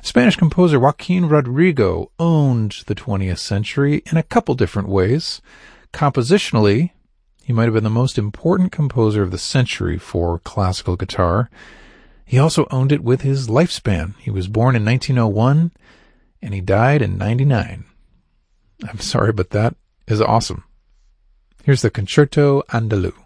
Spanish composer Joaquin Rodrigo owned the 20th century in a couple different ways. Compositionally, he might have been the most important composer of the century for classical guitar. He also owned it with his lifespan. He was born in 1901, and he died in 99. I'm sorry, but that is awesome. Here's the Concerto Andaluz.